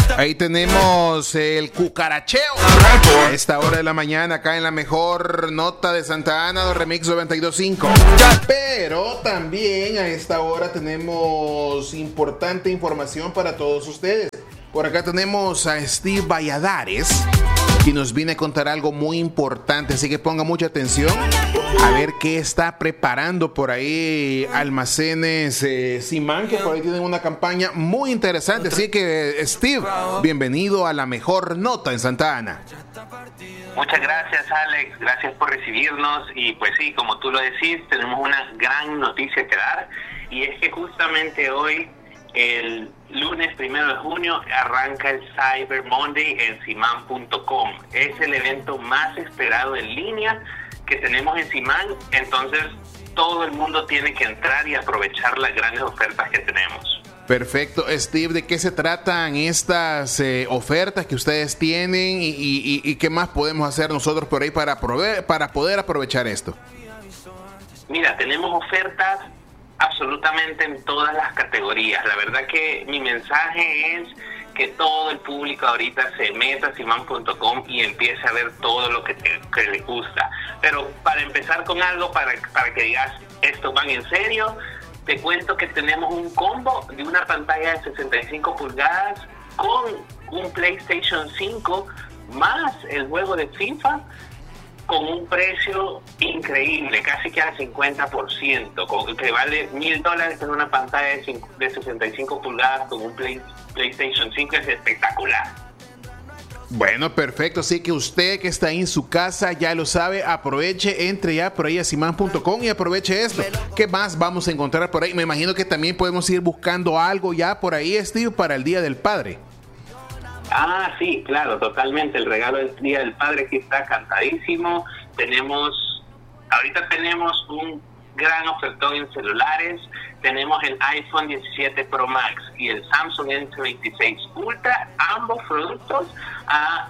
Ahí tenemos el cucaracheo a esta hora de la mañana acá en la mejor nota de Santa Ana, Dos Remix 92.5. Pero también a esta hora tenemos importante información para todos ustedes. Por acá tenemos a Steve Valladares, que nos viene a contar algo muy importante, así que ponga mucha atención a ver qué está preparando por ahí Almacenes Simán, que por ahí tienen una campaña muy interesante. Así que Steve, bienvenido a la mejor nota en Santa Ana. Muchas gracias, Alex, gracias por recibirnos. Y pues sí, como tú lo decís, tenemos una gran noticia que dar, y es que justamente hoy, el lunes 1 de junio, arranca el Cyber Monday en Simán.com. Es el evento más esperado en línea que tenemos en Simán, entonces todo el mundo tiene que entrar y aprovechar las grandes ofertas que tenemos. Perfecto. Steve, ¿de qué se tratan estas ofertas que ustedes tienen y qué más podemos hacer nosotros por ahí para poder aprovechar esto? Mira, tenemos ofertas absolutamente en todas las categorías. La verdad que mi mensaje es que todo el público ahorita se meta a Simán.com y empiece a ver todo lo que le gusta. Pero para empezar con algo, para que digas, esto van en serio, te cuento que tenemos un combo de una pantalla de 65 pulgadas con un PlayStation 5 más el juego de FIFA, con un precio increíble, casi que al 50%, que vale $1,000 en una pantalla de 65 pulgadas con un PlayStation 5. Es espectacular. Bueno, perfecto. Así que usted que está ahí en su casa ya lo sabe, aproveche, entre ya por ahí a Simán.com y aproveche esto. ¿Qué más vamos a encontrar por ahí? Me imagino que también podemos ir buscando algo ya por ahí, Steve, para el Día del Padre. Ah, sí, claro, totalmente. El regalo del Día del Padre que está cantadísimo. Ahorita tenemos un gran ofertón en celulares. Tenemos el iPhone 17 Pro Max y el Samsung S26 Ultra, ambos productos a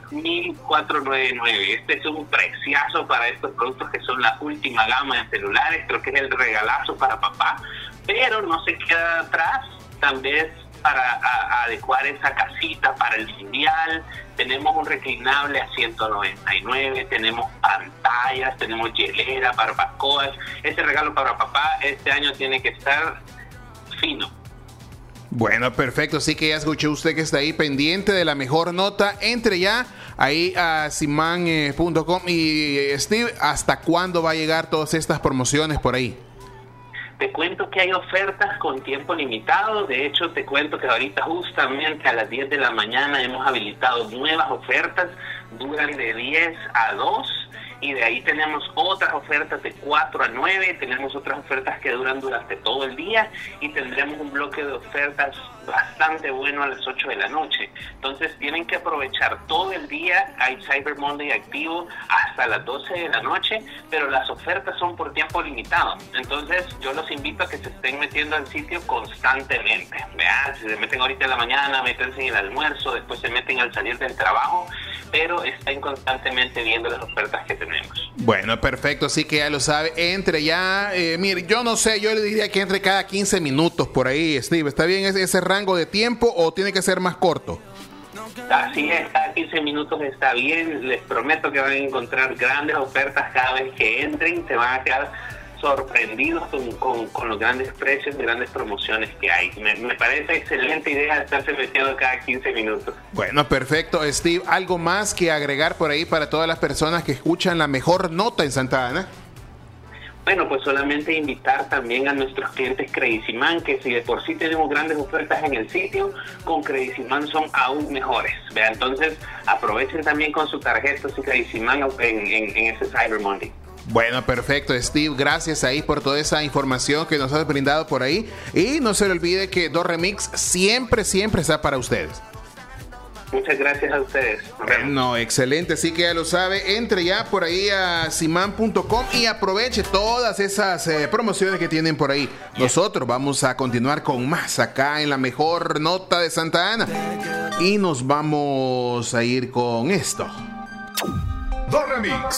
$1,499. Este es un preciazo para estos productos que son la última gama de celulares. Creo que es el regalazo para papá, pero no se queda atrás. También para adecuar esa casita para el mundial, tenemos un reclinable a $199, tenemos pantallas, tenemos hielera, barbacoas. Este regalo para papá este año tiene que estar fino. Bueno, perfecto. Así que ya escuchó usted que está ahí pendiente de la mejor nota. Entre ya ahí a Simán.com. Y Steve, ¿hasta cuándo va a llegar todas estas promociones por ahí? Te cuento que hay ofertas con tiempo limitado. De hecho, te cuento que ahorita justamente a las 10 de la mañana hemos habilitado nuevas ofertas. Duran de 10 a 2. Y de ahí tenemos otras ofertas de 4 a 9. Tenemos otras ofertas que duran durante todo el día. Y tendremos un bloque de ofertas bastante bueno a las 8 de la noche. Entonces tienen que aprovechar todo el día. Hay Cyber Monday activo hasta las 12 de la noche. Pero las ofertas son por tiempo limitado. Entonces yo los invito a que se estén metiendo al sitio constantemente. Vean, si se meten ahorita en la mañana, métanse en el almuerzo, después se meten al salir del trabajo. Pero estén constantemente viendo las ofertas que tenemos. Bueno, perfecto, así que ya lo sabe, entre ya, mire, yo no sé, yo le diría que entre cada 15 minutos por ahí, Steve. ¿Está bien ese rango de tiempo o tiene que ser más corto? Así es, cada 15 minutos está bien. Les prometo que van a encontrar grandes ofertas cada vez que entren. Se van a quedar sorprendidos con los grandes precios, grandes promociones que hay. Me parece excelente idea de estarse metiendo cada 15 minutos. Bueno, perfecto. Steve, ¿algo más que agregar por ahí para todas las personas que escuchan la mejor nota en Santa Ana? Bueno, pues solamente invitar también a nuestros clientes Crediciman, que si de por sí tenemos grandes ofertas en el sitio, con Crediciman son aún mejores. Vea, entonces aprovechen también con su tarjeta Crediciman en ese Cyber Monday. Bueno, perfecto, Steve, gracias ahí por toda esa información que nos has brindado por ahí. Y no se le olvide que Dos Remix siempre está para ustedes. Muchas gracias a ustedes. No, excelente, así que ya lo sabe, entre ya por ahí a Simán.com y aproveche todas esas promociones que tienen por ahí. Nosotros vamos a continuar con más acá en la mejor nota de Santa Ana. Y nos vamos a ir con esto. Dos Remix.